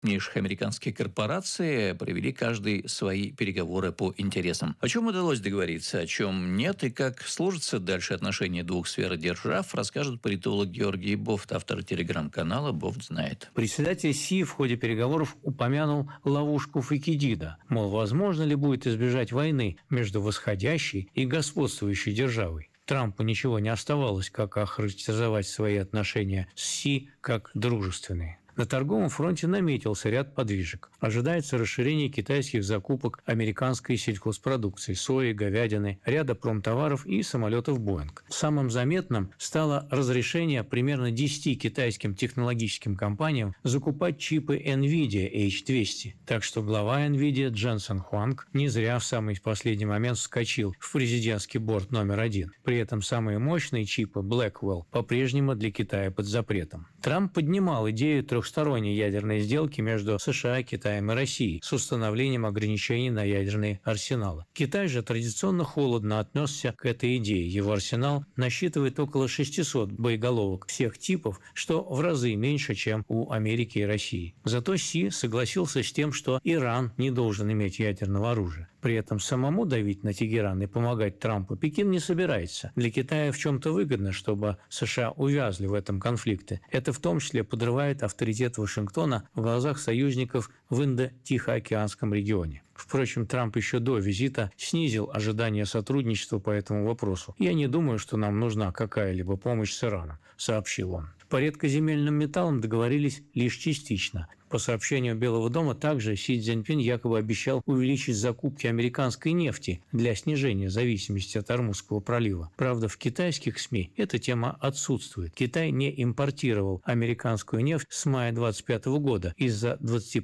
крупнейших американских корпораций провели каждый свои переговоры по интересам. О чем удалось договориться, о чем нет, и как сложатся дальше отношения двух сфер держав, расскажет политолог Георгий Бофт, автор телеграм-канала «Бофт знает». Председатель Си в ходе переговоров упомянул ловушку Фукидида. Мол, возможно ли будет избежать войны между восходящей и господствующей державой. Трампу ничего не оставалось, как охарактеризовать свои отношения с Си как дружественные. На торговом фронте наметился ряд подвижек. Ожидается расширение китайских закупок американской сельхозпродукции, сои, говядины, ряда промтоваров и самолетов «Боинг». Самым заметным стало разрешение примерно 10 китайским технологическим компаниям закупать чипы NVIDIA H200. Так что глава NVIDIA Дженсен Хуанг не зря в самый последний момент вскочил в президентский борд номер 1. При этом самые мощные чипы Blackwell по-прежнему для Китая под запретом. Трамп поднимал идею трехсторонней ядерной сделки между США, Китаем и Россией с установлением ограничений на ядерные арсеналы. Китай же традиционно холодно отнесся к этой идее. Его арсенал насчитывает около 600 боеголовок всех типов, что в разы меньше, чем у Америки и России. Зато Си согласился с тем, что Иран не должен иметь ядерного оружия. При этом самому давить на Тегеран и помогать Трампу Пекин не собирается. Для Китая в чем-то выгодно, чтобы США увязли в этом конфликте. Это в том числе подрывает авторитет Вашингтона в глазах союзников в Индо-Тихоокеанском регионе. Впрочем, Трамп еще до визита снизил ожидания сотрудничества по этому вопросу. «Я не думаю, что нам нужна какая-либо помощь с Ираном», – сообщил он. По редкоземельным металлам договорились лишь частично. По сообщению Белого дома, также Си Цзиньпин якобы обещал увеличить закупки американской нефти для снижения зависимости от Ормузского пролива. Правда, в китайских СМИ эта тема отсутствует. Китай не импортировал американскую нефть с мая 2025 года из-за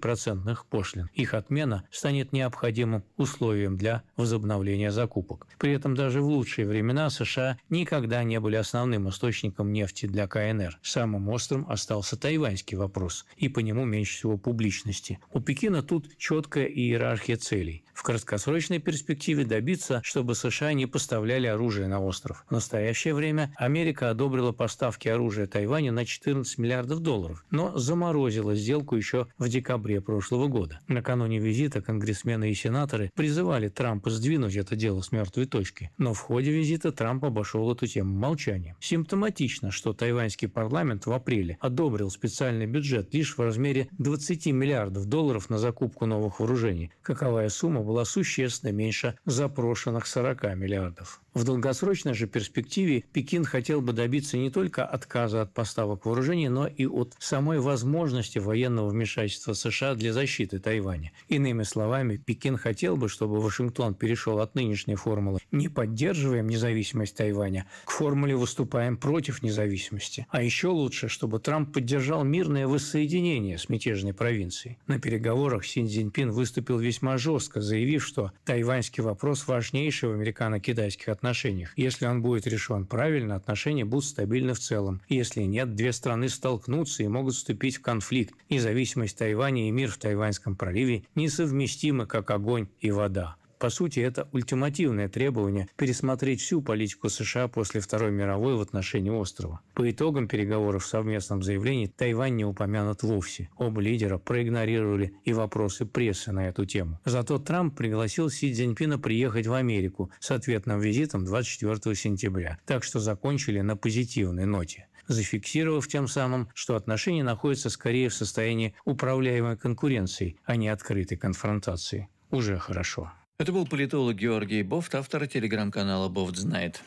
20% пошлин. Их отмена станет необходимым условием для возобновления закупок. При этом даже в лучшие времена США никогда не были основным источником нефти для КНР. Самым острым остался тайваньский вопрос, и по нему меньше всего публичности. У Пекина тут четкая иерархия целей. В краткосрочной перспективе добиться, чтобы США не поставляли оружие на остров. В настоящее время Америка одобрила поставки оружия Тайваню на $14 миллиардов, но заморозила сделку еще в декабре прошлого года. Накануне визита конгрессмены и сенаторы призывали Трампа сдвинуть это дело с мертвой точки, но в ходе визита Трамп обошел эту тему молчанием. Симптоматично, что тайваньский парламент в апреле одобрил специальный бюджет лишь в размере $20 миллиардов на закупку новых вооружений. Каковая сумма была существенно меньше запрошенных 40 миллиардов. В долгосрочной же перспективе Пекин хотел бы добиться не только отказа от поставок вооружений, но и от самой возможности военного вмешательства США для защиты Тайваня. Иными словами, Пекин хотел бы, чтобы Вашингтон перешел от нынешней формулы «не поддерживаем независимость Тайваня» к формуле «выступаем против независимости». А еще лучше, чтобы Трамп поддержал мирное воссоединение с мятежной провинцией. На переговорах Си Цзиньпин выступил весьма жестко, заявив, что тайваньский вопрос важнейший в американо-китайских отношениях. Если он будет решен правильно, отношения будут стабильны в целом. Если нет, две страны столкнутся и могут вступить в конфликт. Независимость Тайваня и мир в Тайваньском проливе несовместимы, как огонь и вода. По сути, это ультимативное требование пересмотреть всю политику США после Второй мировой в отношении острова. По итогам переговоров в совместном заявлении Тайвань не упомянут вовсе. Оба лидера проигнорировали и вопросы прессы на эту тему. Зато Трамп пригласил Си Цзиньпина приехать в Америку с ответным визитом 24 сентября. Так что закончили на позитивной ноте, зафиксировав тем самым, что отношения находятся скорее в состоянии управляемой конкуренции, а не открытой конфронтации. Уже хорошо. Это был политолог Георгий Бофт, автор телеграм-канала «Бофт знает».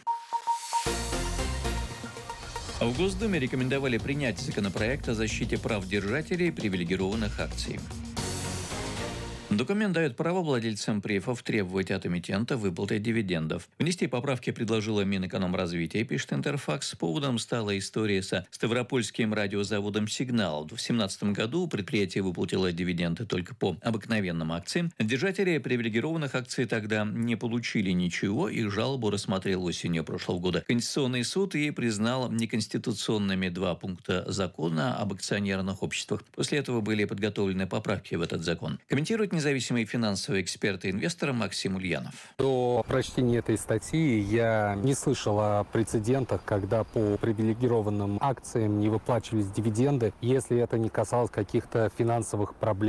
В Госдуме рекомендовали принять законопроект о защите прав держателей привилегированных акций. Документ дает право владельцам префов требовать от эмитента выплаты дивидендов. Внести поправки предложила Минэкономразвития, пишет Интерфакс. Поводом стала история со Ставропольским радиозаводом «Сигнал». В 2017 году предприятие выплатило дивиденды только по обыкновенным акциям. Держатели привилегированных акций тогда не получили ничего, их жалобу рассмотрел осенью прошлого года Конституционный суд и признал неконституционными 2 пункта закона об акционерных обществах. После этого были подготовлены поправки в этот закон. Комментирует независимый финансовый эксперт и инвестор Максим Ульянов. До прочтения этой статьи я не слышал о прецедентах, когда по привилегированным акциям не выплачивались дивиденды, если это не касалось каких-то финансовых проблем